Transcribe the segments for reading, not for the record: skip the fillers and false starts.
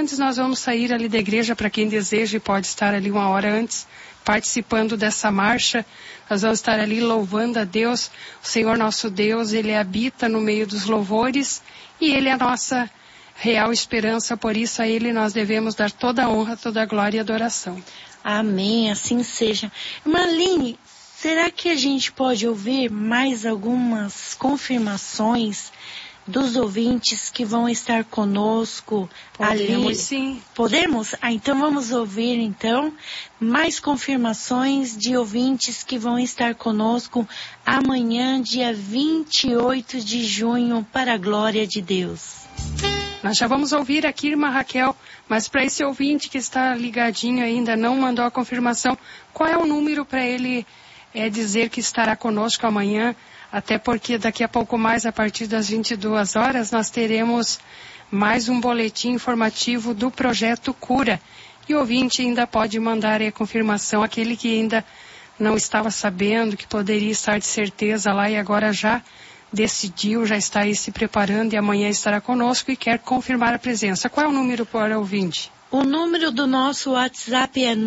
antes nós vamos sair ali da igreja, para quem deseja e pode estar ali 1 hora antes, participando dessa marcha. Nós vamos estar ali louvando a Deus. O Senhor nosso Deus, Ele habita no meio dos louvores e Ele é a nossa real esperança. Por isso a Ele nós devemos dar toda a honra, toda a glória e adoração. Amém, assim seja. Marlene, será que a gente pode ouvir mais algumas confirmações dos ouvintes que vão estar conosco ali? Sim. Podemos? Então vamos ouvir então mais confirmações de ouvintes que vão estar conosco amanhã, dia 28 de junho, para a glória de Deus. Nós já vamos ouvir aqui, irmã Raquel, mas para esse ouvinte que está ligadinho ainda, não mandou a confirmação, qual é o número para ele dizer que estará conosco amanhã? Até porque daqui a pouco mais, a partir das 22 horas, nós teremos mais um boletim informativo do Projeto Cura. E o ouvinte ainda pode mandar a confirmação, aquele que ainda não estava sabendo, que poderia estar de certeza lá e agora já decidiu, já está aí se preparando e amanhã estará conosco e quer confirmar a presença. Qual é o número para o ouvinte? O número do nosso WhatsApp é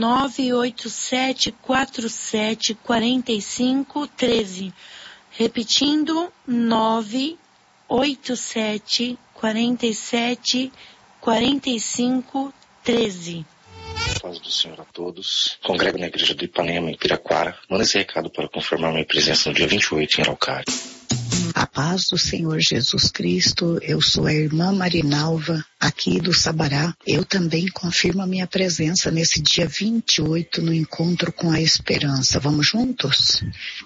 987474513. Repetindo, 987474513. Paz do Senhor a todos. Congrego na igreja do Ipanema, em Piraquara. Manda esse recado para confirmar minha presença no dia 28 em Araucária. A paz do Senhor Jesus Cristo, eu sou a irmã Marinalva, aqui do Sabará. Eu também confirmo a minha presença nesse dia 28 no Encontro com a Esperança. Vamos juntos?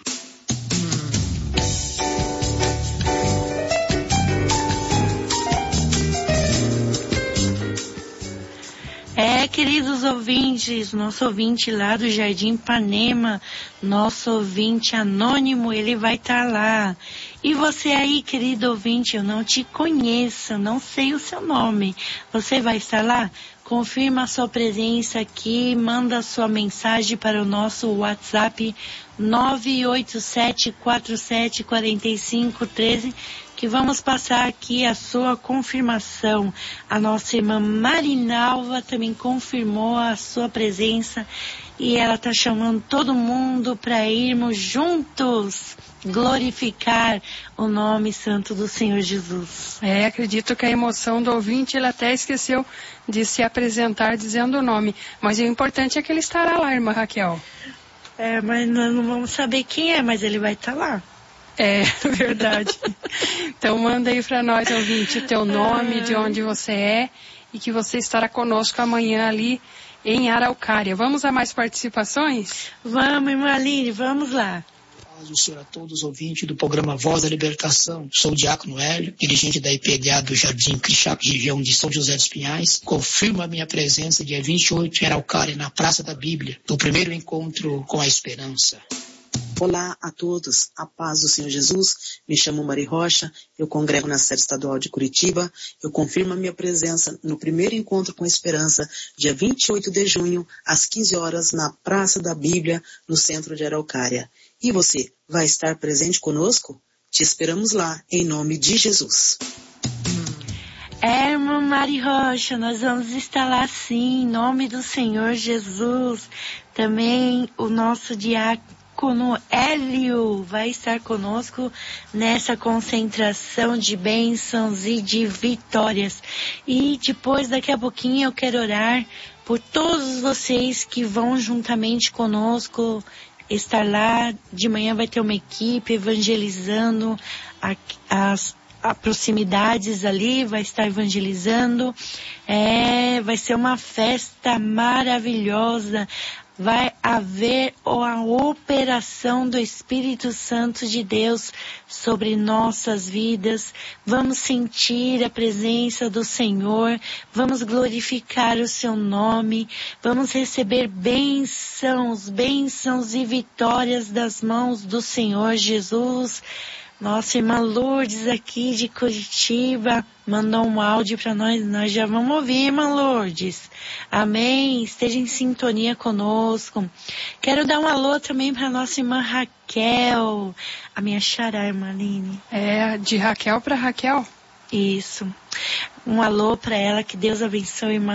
Queridos ouvintes, nosso ouvinte lá do Jardim Ipanema, nosso ouvinte anônimo, ele vai estar lá. E você aí, querido ouvinte, eu não te conheço, não sei o seu nome. Você vai estar lá? Confirma a sua presença aqui, manda a sua mensagem para o nosso WhatsApp 987474513, que vamos passar aqui a sua confirmação. A nossa irmã Marinalva também confirmou a sua presença e ela está chamando todo mundo para irmos juntos glorificar o nome santo do Senhor Jesus. Acredito que a emoção do ouvinte, ele até esqueceu de se apresentar dizendo o nome, mas o importante é que ele estará lá, irmã Raquel. Mas nós não vamos saber quem é, mas ele vai estar lá. Verdade. Então manda aí para nós, ouvinte, o teu nome, de onde você é e que você estará conosco amanhã ali em Araucária. Vamos a mais participações? Vamos, irmã Aline, vamos lá. Paz do Senhor a todos os ouvintes do programa Voz da Libertação. Sou o Diácono Hélio, dirigente da IPDA do Jardim Crixá, região de São José dos Pinhais. Confirmo a minha presença dia 28 em Araucária, na Praça da Bíblia, no primeiro encontro com a esperança. Olá a todos, a paz do Senhor Jesus. Me chamo Mari Rocha, eu congrego na sede estadual de Curitiba. Eu confirmo a minha presença no primeiro encontro com a esperança, dia 28 de junho, às 15 horas, na Praça da Bíblia, no centro de Araucária. E você, vai estar presente conosco? Te esperamos lá, em nome de Jesus. Irmã Mari Rocha, nós vamos estar lá sim, em nome do Senhor Jesus. Também o nosso diácono Hélio vai estar conosco nessa concentração de bênçãos e de vitórias. E depois, daqui a pouquinho, eu quero orar por todos vocês que vão juntamente conosco estar lá. De manhã vai ter uma equipe evangelizando as proximidades ali, vai estar evangelizando. Vai ser uma festa maravilhosa. Vai haver a operação do Espírito Santo de Deus sobre nossas vidas. Vamos sentir a presença do Senhor. Vamos glorificar o seu nome. Vamos receber bênçãos e vitórias das mãos do Senhor Jesus. Nossa irmã Lourdes aqui de Curitiba mandou um áudio para nós já vamos ouvir, irmã Lourdes. Amém, esteja em sintonia conosco. Quero dar um alô também para nossa irmã Raquel, a minha xará, irmã Aline. De Raquel para Raquel? Isso, um alô para ela, que Deus abençoe, irmã